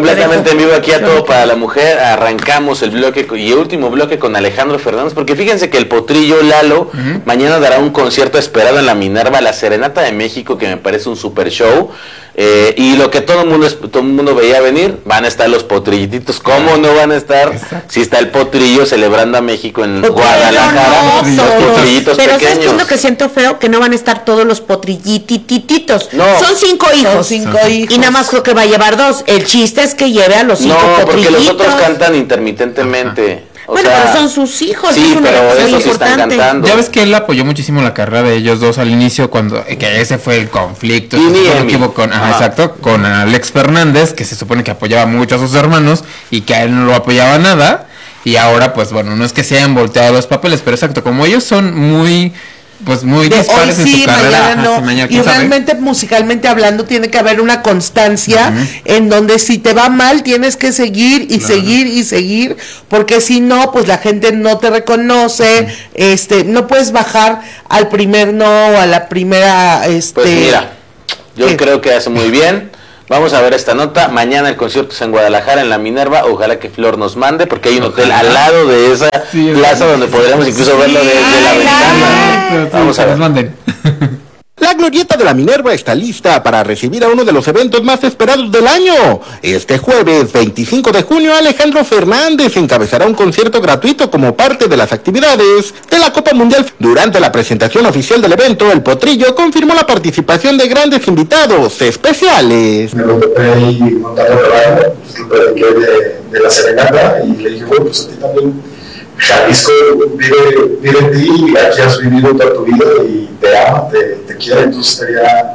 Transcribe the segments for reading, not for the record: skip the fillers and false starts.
completamente en vivo aquí a Todo para la Mujer. Arrancamos el bloque y último bloque con Alejandro Fernández, porque fíjense que el Potrillo Lalo mañana dará un concierto esperado en la Minerva, la Serenata de México, que me parece un super show. Y lo que todo el mundo veía venir, van a estar los potrillititos. ¿Cómo no van a estar? Si está el Potrillo celebrando a México en Guadalajara, los potrillitos pero pequeños. ¿sabes qué es lo que siento feo? Que no van a estar todos los potrillitititos. No. Son 5 hijos. Son 5 hijos. Y nada más creo que va a llevar 2. El chiste es que lleve a los 5 No, porque potrillitos. los otros cantan intermitentemente. Bueno, pero son sus hijos. Sí, es una pero cosa esos sí están importante. cantando. Ya ves que él apoyó muchísimo la carrera de ellos dos al inicio, cuando que ese fue el conflicto, Y si ni no me Emi. equivoco, con Alex Fernández, que se supone que apoyaba mucho a sus hermanos y que a él no lo apoyaba nada. Y ahora, pues bueno, no es que se hayan volteado los papeles, pero exacto, como ellos son muy dispares hoy en sí, su carrera, mañana no. sí, mañana, Y ¿quién sabe? realmente musicalmente hablando tiene que haber una constancia en donde si te va mal tienes que seguir y seguir y seguir, porque si no, pues la gente no te reconoce, no puedes bajar al primer no o a la primera Pues mira, yo ¿qué? creo que hace muy bien. Vamos a ver esta nota. Mañana el concierto es en Guadalajara, en la Minerva. Ojalá que Flor nos mande, porque hay un hotel al lado de esa plaza donde podríamos incluso verlo desde la ventana. Vamos a ver. Manden. La glorieta de la Minerva está lista para recibir a uno de los eventos más esperados del año. Este jueves 25 de junio, Alejandro Fernández encabezará un concierto gratuito como parte de las actividades de la Copa Mundial. Durante la presentación oficial del evento, el Potrillo confirmó la participación de grandes invitados especiales. Me lo topé ahí montando caballo, pues lo platiqué de la Serenata y le dije, bueno, pues a ti también Jalisco vive en ti y aquí has vivido toda tu vida y te ama, te quiere, entonces sería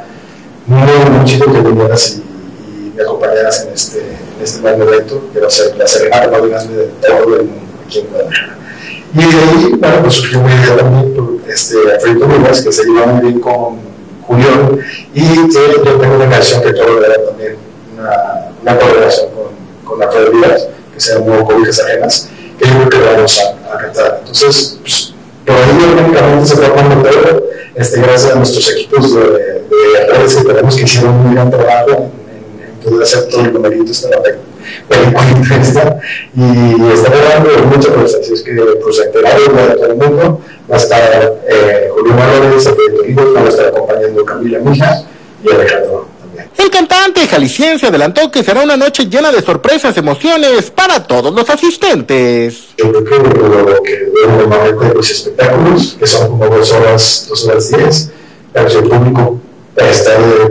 muy chido que vinieras y me acompañaras en este gran evento, que va a ser la Serenata más grande de todo el mundo aquí en Guadalajara. Y de ahí, bueno, pues surgió muy bien también Alfredo Rivas, que se lleva muy bien con Julián, y yo tengo una canción que quiero ver también, una colaboración con Alfredo Rivas, que se llama Cobijas Ajenas, que yo creo que vamos a cantar. Entonces, pues, por ahí únicamente se está formando todo, gracias a nuestros equipos de redes que tenemos, que hicieron un muy gran trabajo en poder hacer todo el numerito esta película esta, y está dando muchas cosas. Así es que, pues, enterado de todo el mundo, va a estar Julián Álvarez, Alfredo Rivas, va a estar acompañando Camila Mija y Alejandro. El cantante jalisciense adelantó que será una noche llena de sorpresas, emociones para todos los asistentes. Yo creo que lo que veo normalmente los espectáculos, que son como 2 horas 10, pero si el público está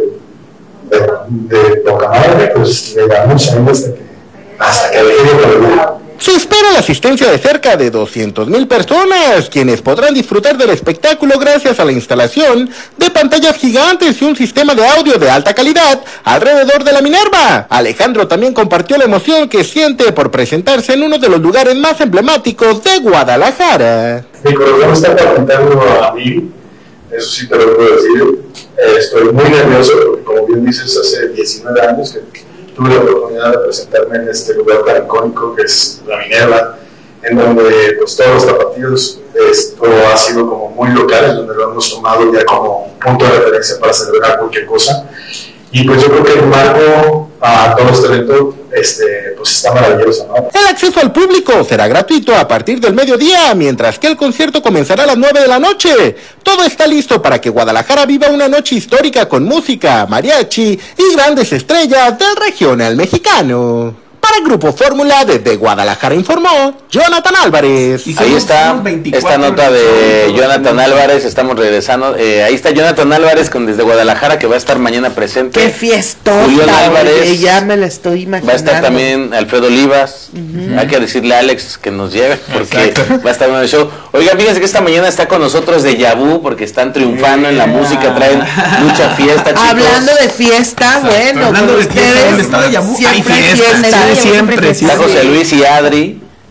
de poca madre, pues le damos ahí hasta que deje de perder. Se espera la asistencia de cerca de 200,000 personas, quienes podrán disfrutar del espectáculo gracias a la instalación de pantallas gigantes y un sistema de audio de alta calidad alrededor de la Minerva. Alejandro también compartió la emoción que siente por presentarse en uno de los lugares más emblemáticos de Guadalajara. Mi corazón está palpitando a mí, eso sí te lo puedo decir. Estoy muy nervioso porque, como bien dices, hace 19 años que tuve la oportunidad de presentarme en este lugar tan icónico que es la Minerva, en donde, pues, todos los tapatíos, esto ha sido como muy local, en donde lo hemos tomado ya como punto de referencia para celebrar cualquier cosa. Y pues yo creo que el marco a todo este evento pues está maravilloso, ¿no? El acceso al público será gratuito a partir del mediodía, mientras que el concierto comenzará a las 9 de la noche. Todo está listo para que Guadalajara viva una noche histórica con música, mariachi y grandes estrellas del regional mexicano. Para el Grupo Fórmula, desde Guadalajara informó Jonathan Álvarez. Ahí está esta nota de Jonathan Álvarez, estamos regresando. Ahí está Jonathan Álvarez desde Guadalajara, que va a estar mañana presente. ¡Qué fiestota! Julián Álvarez, ya me la estoy imaginando. va a estar también Alfredo Olivas. Hay que decirle a Alex que nos lleve, porque va a estar en el show. Oiga, fíjense que esta mañana está con nosotros de Yabú, porque están triunfando en la música, traen mucha fiesta, chicos. Hablando de fiesta, bueno, Hablando de ustedes fiesta, ¿dónde está Yabú? siempre Hay fiesta, fiesta. siempre. Está José Luis y Adri.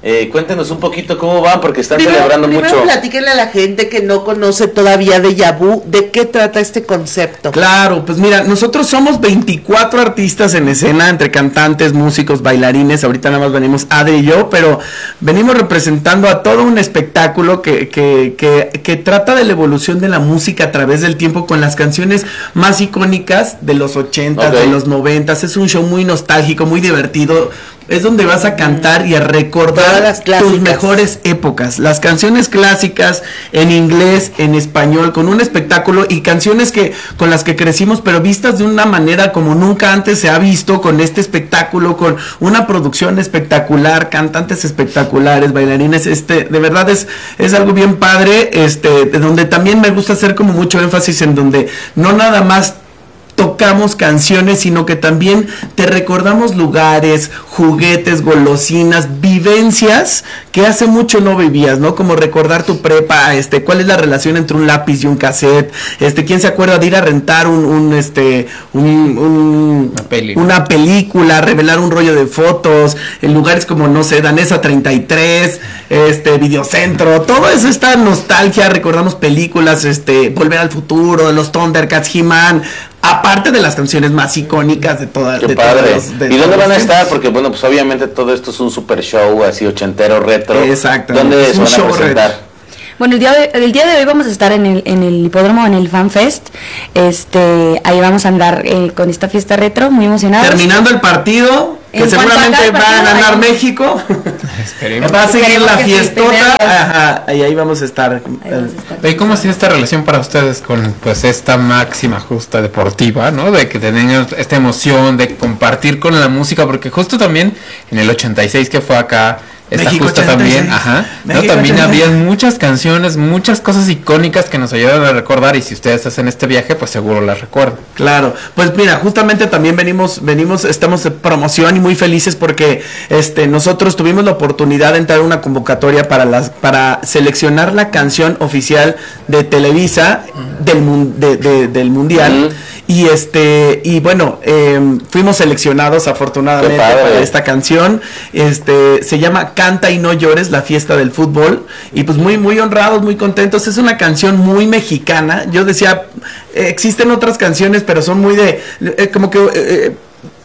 Cuéntenos un poquito cómo van, porque están Primero celebrando mucho. platíquenle a la gente que no conoce todavía Déjà Vu, ¿de qué trata este concepto? Claro, pues mira, nosotros somos 24 artistas en escena, entre cantantes, músicos, bailarines. Ahorita nada más venimos Adri y yo, pero venimos representando a todo un espectáculo que trata de la evolución de la música a través del tiempo con las canciones más icónicas de los 80s, de los 90s. Es un show muy nostálgico, muy divertido. Es donde vas a cantar y a recordar las tus mejores épocas, las canciones clásicas en inglés, en español, con un espectáculo y canciones con las que crecimos, pero vistas de una manera como nunca antes se ha visto, con este espectáculo, con una producción espectacular, cantantes espectaculares, bailarines, de verdad es algo bien padre, de donde también me gusta hacer como mucho énfasis en donde no nada más tocamos canciones, sino que también te recordamos lugares, juguetes, golosinas, vivencias que hace mucho no vivías, ¿no? Como recordar tu prepa, cuál es la relación entre un lápiz y un cassette, quién se acuerda de ir a rentar una película, revelar un rollo de fotos, en lugares como, no sé, Danesa 33, Videocentro, todo eso, esta nostalgia, recordamos películas, Volver al Futuro, los Thundercats, He-Man, aparte de las canciones más icónicas de todas. Qué padre. ¿Y dónde van a estar? Porque bueno, pues obviamente todo esto es un super show así ochentero, retro. Exacto. ¿Dónde se van a presentar? Retro. Bueno, el día de hoy vamos a estar en el hipódromo, en el FanFest. Ahí vamos a andar con esta fiesta retro, muy emocionados. Terminando el partido, que seguramente va a ganar México. Esperemos. Va a seguir la fiestota. Ajá, y ahí vamos a estar. ¿Y cómo ha sido esta relación para ustedes con pues esta máxima justa deportiva, ¿no? De que tengan esta emoción de compartir con la música, porque justo también en el 86 que fue acá, esta México justa 86. también, ajá, ¿no? México También 86. había muchas canciones, muchas cosas icónicas que nos ayudan a recordar, y si ustedes hacen este viaje, pues seguro las recuerdan. Claro, pues mira, justamente también venimos, estamos de promoción y muy felices porque nosotros tuvimos la oportunidad de entrar a una convocatoria para seleccionar la canción oficial de Televisa del mundial. Y bueno, fuimos seleccionados afortunadamente para esta canción. Se llama Canta y no llores, la fiesta del fútbol, y pues muy muy honrados, muy contentos. Es una canción muy mexicana. Yo decía, existen otras canciones, pero son muy como que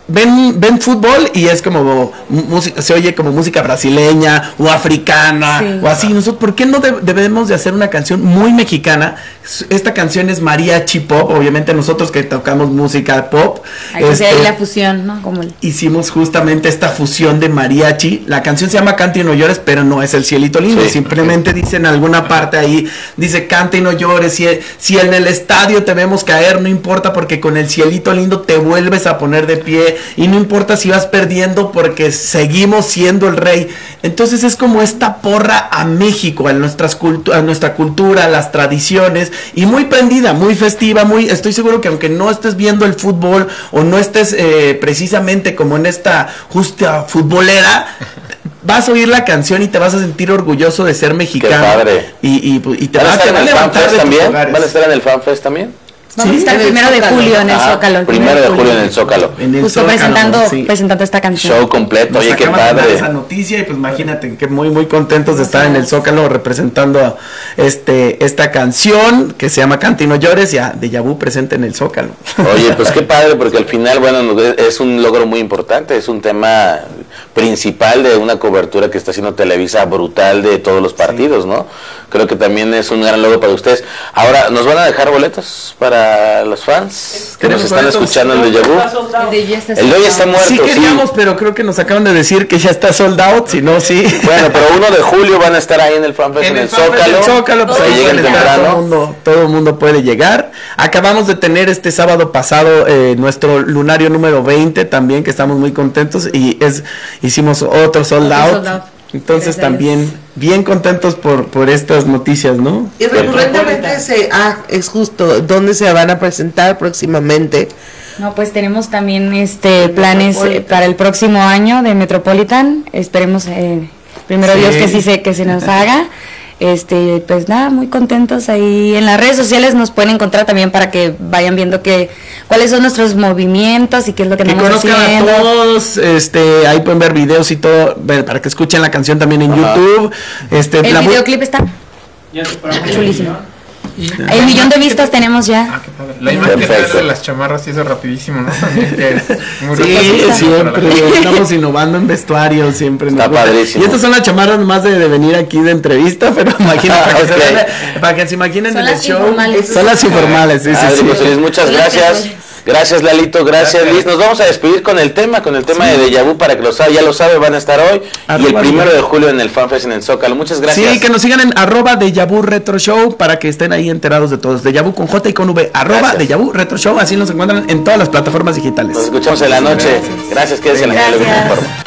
ven fútbol y es como música, se oye como música brasileña o africana, sí, o así. Nosotros, ¿por qué no debemos de hacer una canción muy mexicana? Esta canción es mariachi pop, obviamente nosotros que tocamos música pop. Ahí la fusión, ¿no? Hicimos justamente esta fusión de mariachi. La canción se llama Canta y no llores, pero no es El cielito lindo. Sí, simplemente dice en alguna parte ahí, dice canta y no llores. Si en el estadio te vemos caer, no importa, porque con el cielito lindo te vuelves a poner de pie. Y no importa si vas perdiendo, porque seguimos siendo el rey. Entonces es como esta porra a México, a nuestra cultura, a las tradiciones, y muy prendida, muy festiva, estoy seguro que aunque no estés viendo el fútbol o no estés precisamente como en esta justa futbolera, vas a oír la canción y te vas a sentir orgulloso de ser mexicano. Qué padre. Y te vas a levantar de también. ¿Van a estar en el FanFest también? Vamos a estar el 1 de julio en el Zócalo. Primero de julio en el Zócalo. Justo presentando esta canción. Show completo. Oye, qué padre. Esa noticia, y pues imagínate que muy muy contentos de estar en el Zócalo representando esta canción que se llama Canta y no llores, ya Déjà Vu presente en el Zócalo. Oye, pues qué padre, porque al final, bueno, es un logro muy importante, es un tema principal de una cobertura que está haciendo Televisa brutal de todos los partidos, ¿no? Creo que también es un gran logro para ustedes. Ahora, ¿nos van a dejar boletos para los fans que nos están escuchando en Déjà Vu? El de hoy está muerto. Sí queríamos, pero creo que nos acaban de decir que ya está sold out, si no, sí. Bueno, pero 1 de julio van a estar ahí en el FanFest, en el Zócalo. Pues ahí lleguen temprano. Todo el mundo puede llegar. Acabamos de tener este sábado pasado nuestro lunario número 20 también, que estamos muy contentos, y hicimos otro sold out. Entonces también bien contentos por estas noticias, ¿no? Y recurrentemente es justo, ¿dónde se van a presentar próximamente? No, pues tenemos también planes para el próximo año de Metropolitan. Esperemos primero Dios que se nos haga. Pues nada, muy contentos ahí. En las redes sociales nos pueden encontrar también para que vayan viendo cuáles son nuestros movimientos y qué es lo que estamos conozcan haciendo. a todos, ahí pueden ver videos y todo, para que escuchen la canción también en YouTube. El videoclip está chulísimo. El 1,000,000 de vistas tenemos ya. Ah, qué padre. La imagen que traes de las chamarras y eso rapidísimo, ¿no? También que es muy Sí, rapidísimo siempre para la gente. estamos innovando en vestuario, siempre. Está nos gusta. padrísimo. Y estas son las chamarras más de venir aquí de entrevista, pero imagínate, Ok. para que se imaginen Son en el las show. informales. Son las informales, sí, Adri, sí, pues, sí. Liz, muchas gracias. Gracias, Lalito, gracias, Liz. Nos vamos a despedir con el tema de Deja Vu, para que lo sabe, ya lo sabe, van a estar hoy y el 1 de julio en el FanFest en el Zócalo. Muchas gracias. Sí, que nos sigan en @DejaVu Retro Show para que estén ahí enterados de todos. Deja Vu con J y con V, Gracias. @DejaVu Retro Show, así nos encuentran en todas las plataformas digitales. Nos escuchamos en la noche. Gracias, quédense en la Gracias. Informa.